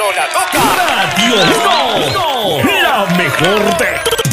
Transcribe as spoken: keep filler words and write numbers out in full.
no la toca. Radio No, no, la mejor de